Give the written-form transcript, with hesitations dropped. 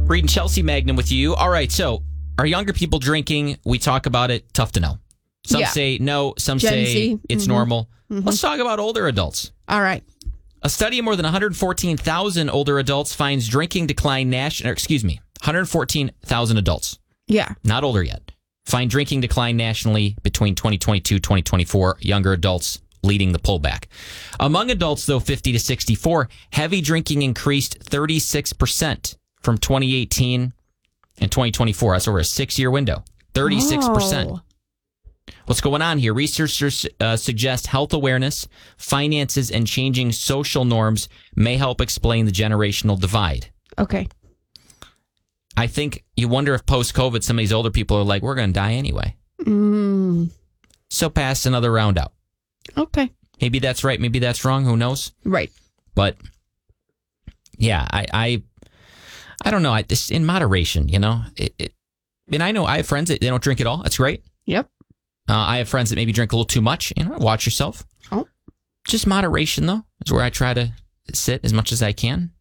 Reading Chelsea Magnum with you. All right, so are younger people drinking? We talk about it. Tough to know. Some say no. Some Gen say Z. it's normal. Let's talk about older adults. All right. A study of more than 114,000 older adults finds drinking decline nationally. 114,000 adults. Yeah. Not older yet. Find drinking decline nationally between 2022 2024. Younger adults leading the pullback. Among adults, though, 50 to 64, heavy drinking increased 36% from 2018 and 2024. That's over a 6-year window. 36%. Oh. What's going on here? Researchers suggest health awareness, finances, and changing social norms may help explain the generational divide. Okay. I think you wonder if post-COVID, some of these older people are like, we're going to die anyway. So pass another round out. Okay. Maybe that's right. Maybe that's wrong. Who knows? Right. But yeah, I don't know. This in moderation, you know. And I know I have friends that they don't drink at all. That's great. Yep. I have friends that maybe drink a little too much. You know, watch yourself. Oh. Just moderation, though, is where I try to sit as much as I can.